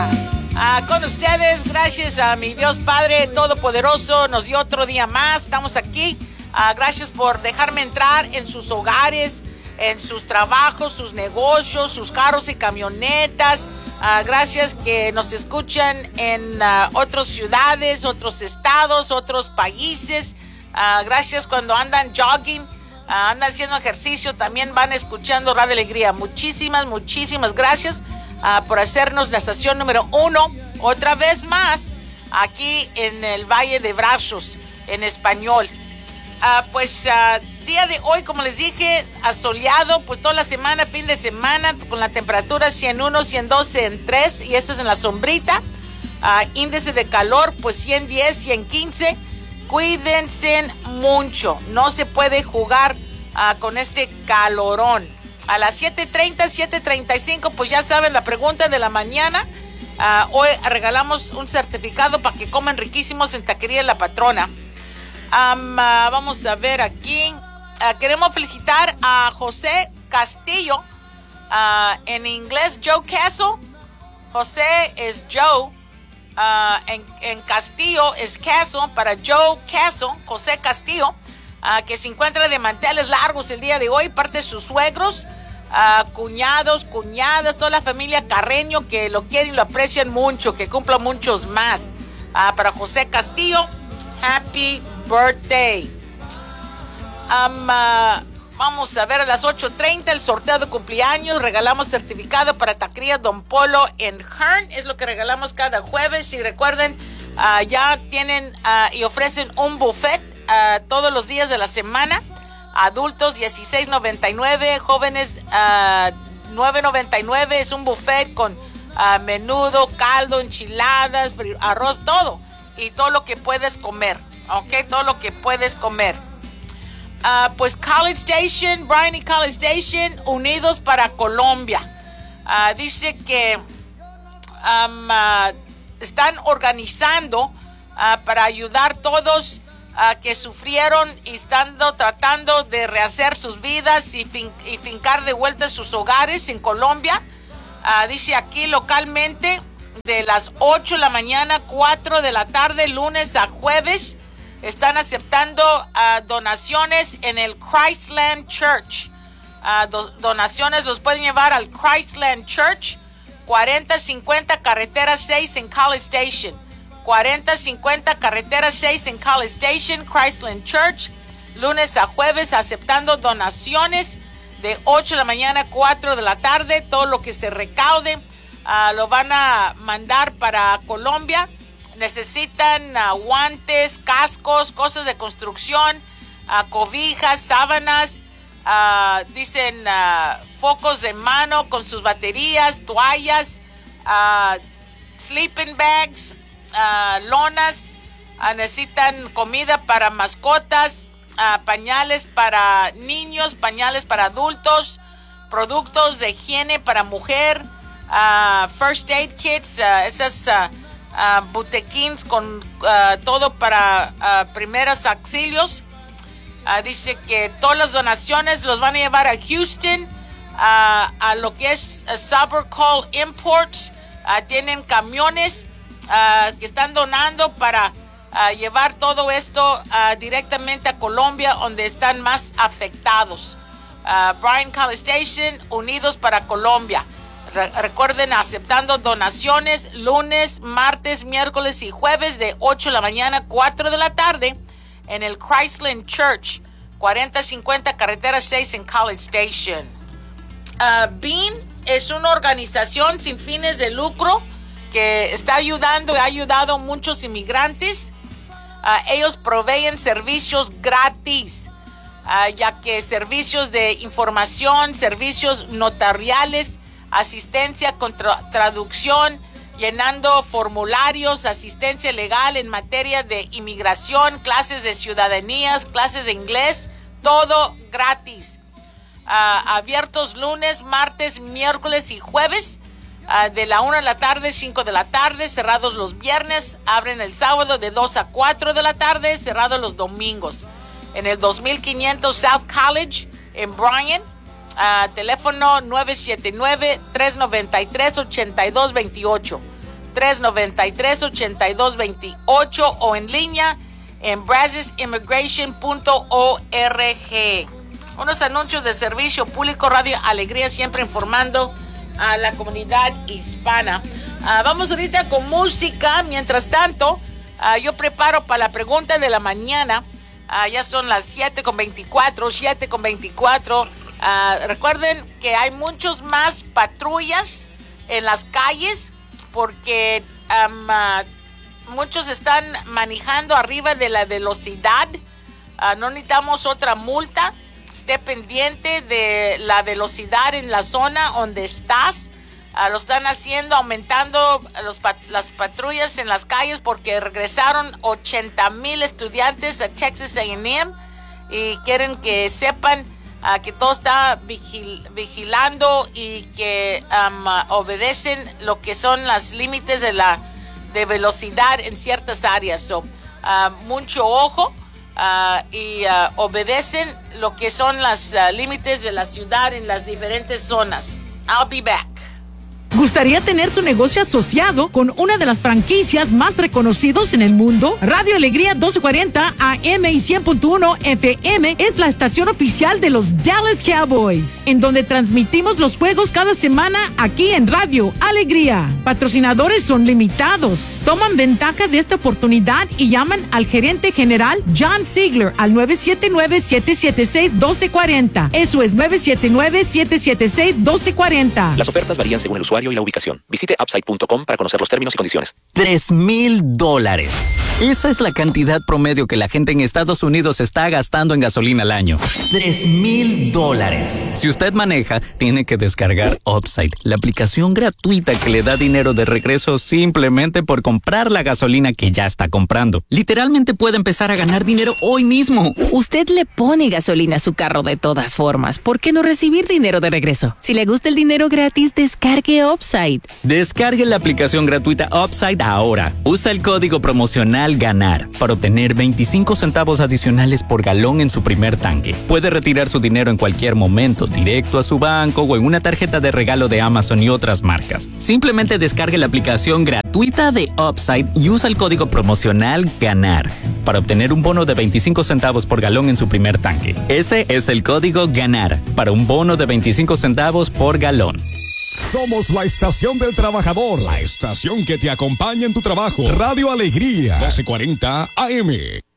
Con ustedes, gracias a mi Dios Padre Todopoderoso, nos dio otro día más, estamos aquí. Gracias por dejarme entrar en sus hogares, en sus trabajos, sus negocios, sus carros y camionetas. Gracias que nos escuchan en otras ciudades, otros estados, otros países. Gracias cuando andan jogging, andan haciendo ejercicio, también van escuchando Radio Alegría. Muchísimas gracias por hacernos la estación número 1 otra vez más aquí en el Valle de Brazos en español. Día de hoy, como les dije, asoleado, pues toda la semana, fin de semana, con la temperatura 101, 112 en 3, y esta es en la sombrita. Índice de calor, pues 110, 115. Cuídense mucho, no se puede jugar con este calorón. A las 7:30, 7:35, pues ya saben la pregunta de la mañana. Hoy regalamos un certificado para que coman riquísimos en Taquería La Patrona. Vamos a ver aquí. Queremos felicitar a José Castillo. En inglés, Joe Castle. José es Joe. En Castillo es Castle. Para Joe Castle, José Castillo, que se encuentra de manteles largos el día de hoy. Parte de sus suegros, cuñados, cuñadas, toda la familia Carreño que lo quieren y lo aprecian mucho. Que cumpla muchos más. Para José Castillo, happy birthday. Vamos a ver a las 8:30 el sorteo de cumpleaños. Regalamos certificado para Taquería Don Polo en Hearn. Es lo que regalamos cada jueves. Y recuerden, ya tienen y ofrecen un buffet todos los días de la semana. Adultos $16.99, jóvenes $9.99. Es un buffet con menudo, caldo, enchiladas, arroz, todo. Y todo lo que puedes comer. Ok, todo lo que puedes comer. Pues College Station, Bryan y College Station, unidos para Colombia. Dice que están organizando para ayudar a todos que sufrieron y están tratando de rehacer sus vidas y fincar de vuelta sus hogares en Colombia. Dice aquí localmente de las 8 de la mañana, 4 de la tarde, lunes a jueves. Están aceptando donaciones en el Christland Church. Donaciones los pueden llevar al Christland Church, 4050 Carretera 6 en College Station. 4050 Carretera 6 en College Station, Christland Church. Lunes a jueves aceptando donaciones de 8 de la mañana a 4 de la tarde. Todo lo que se recaude lo van a mandar para Colombia. Necesitan guantes, cascos, cosas de construcción, cobijas, sábanas, dicen focos de mano con sus baterías, toallas, sleeping bags, lonas, necesitan comida para mascotas, pañales para niños, pañales para adultos, productos de higiene para mujer, first aid kits, esas botequines con todo para primeros auxilios. Dice que todas las donaciones los van a llevar a Houston, a lo que es Saber Call Imports. Tienen camiones que están donando para llevar todo esto directamente a Colombia, donde están más afectados. Bryan College Station, unidos para Colombia. Recuerden, aceptando donaciones lunes, martes, miércoles y jueves de 8 de la mañana a 4 de la tarde en el Christland Church, 4050 Carretera 6 en College Station. Bean es una organización sin fines de lucro que está ayudando y ha ayudado a muchos inmigrantes. Ellos proveen servicios gratis, ya que servicios de información, servicios notariales, asistencia con traducción, llenando formularios, asistencia legal en materia de inmigración, clases de ciudadanías, clases de inglés, todo gratis. Abiertos lunes, martes, miércoles y jueves, de la 1 de la tarde, 5 de la tarde, cerrados los viernes, abren el sábado de 2 a 4 de la tarde, cerrados los domingos. En el 2500 South College en Bryan. Teléfono 979-393-8228. 393-8228 o en línea en brazosimmigration.org. Unos anuncios de servicio público. Radio Alegría, siempre informando a la comunidad hispana. Vamos ahorita con música. Mientras tanto, yo preparo para la pregunta de la mañana. Ya son las 7:24. Recuerden que hay muchos más patrullas en las calles porque muchos están manejando arriba de la velocidad. No necesitamos otra multa. Esté pendiente de la velocidad en la zona donde estás. Lo están haciendo, aumentando las patrullas en las calles porque regresaron 80,000 estudiantes a Texas A&M y quieren que sepan que todo está vigilando y que obedecen lo que son los límites de velocidad en ciertas áreas. So, mucho ojo y obedecen lo que son los límites de la ciudad en las diferentes zonas. I'll be back. ¿Gustaría tener su negocio asociado con una de las franquicias más reconocidos en el mundo? Radio Alegría 1240 AM y 100.1 FM es la estación oficial de los Dallas Cowboys, en donde transmitimos los juegos cada semana aquí en Radio Alegría. Patrocinadores son limitados. Toman ventaja de esta oportunidad y llaman al gerente general John Ziegler al 979-776-1240. Eso es 979-776-1240. Las ofertas varían según el usuario y la ubicación. Visite upside.com para conocer los términos y condiciones. $3,000. Esa es la cantidad promedio que la gente en Estados Unidos está gastando en gasolina al año. $3,000. Si usted maneja, tiene que descargar Upside, la aplicación gratuita que le da dinero de regreso simplemente por comprar la gasolina que ya está comprando. Literalmente puede empezar a ganar dinero hoy mismo. Usted le pone gasolina a su carro de todas formas. ¿Por qué no recibir dinero de regreso? Si le gusta el dinero gratis, descargue Upside. Descargue la aplicación gratuita Upside ahora. Usa el código promocional GANAR para obtener 25 centavos adicionales por galón en su primer tanque. Puede retirar su dinero en cualquier momento, directo a su banco o en una tarjeta de regalo de Amazon y otras marcas. Simplemente descargue la aplicación gratuita de Upside y usa el código promocional GANAR para obtener un bono de 25 centavos por galón en su primer tanque. Ese es el código GANAR para un bono de 25 centavos por galón. Somos la estación del trabajador, la estación que te acompaña en tu trabajo. Radio Alegría, 1240 AM.